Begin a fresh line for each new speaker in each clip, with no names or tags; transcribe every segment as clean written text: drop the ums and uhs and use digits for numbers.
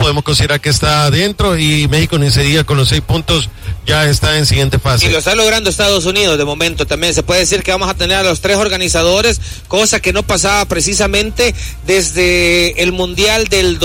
podemos considerar que está dentro, y México ni se diga, con los 6 puntos ya está en siguiente fase.
Y lo está logrando Estados Unidos de momento también. Se puede decir que vamos a tener a los 3 organizadores, cosa que no pasaba precisamente desde el Mundial del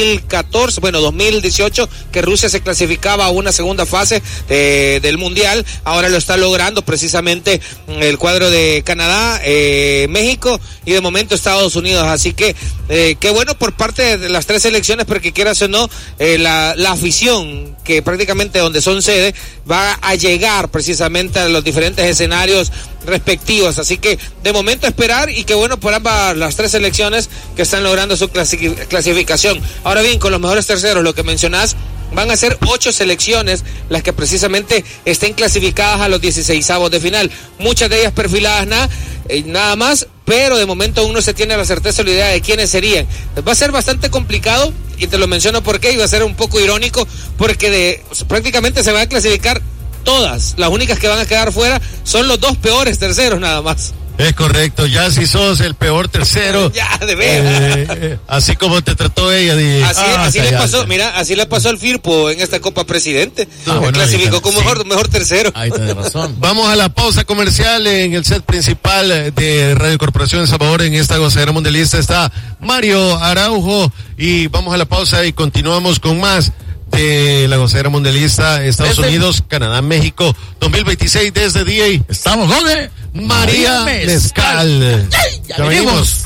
2018, que Rusia se clasificaba a una segunda fase del Mundial. Ahora lo está logrando precisamente el cuadro de Canadá, México y de momento Estados Unidos. Así que qué bueno por parte de las 3 selecciones, porque quieras o no, la afición que prácticamente donde son sede va a llegar precisamente a los diferentes escenarios respectivos. Así que de momento esperar, y qué bueno por ambas las 3 selecciones que están logrando su clasificación. Ahora bien, con los mejores terceros, lo que mencionás, van a ser 8 selecciones las que precisamente estén clasificadas a los 16avos de final. Muchas de ellas perfiladas nada más, pero de momento aún no se tiene la certeza o la idea de quiénes serían. Va a ser bastante complicado, y te lo menciono porque iba a ser un poco irónico, porque prácticamente se van a clasificar todas. Las únicas que van a quedar fuera son los 2 peores terceros nada más.
Es correcto, ya si sos el peor tercero,
ya, de veras.
así como te trató ella.
Así le pasó, mira, así le pasó al Firpo en esta Copa Presidente. Clasificó como mejor tercero.
Ahí tenés razón.
Vamos a la pausa comercial. En el set principal de Radio Corporación de Salvador, en esta gozadera mundialista, está Mario Araujo, y vamos a la pausa y continuamos con más de la gozadera mundialista, Estados Unidos, Canadá, México 2026 desde DA.
Estamos donde
María Mezcal.
Ya venimos.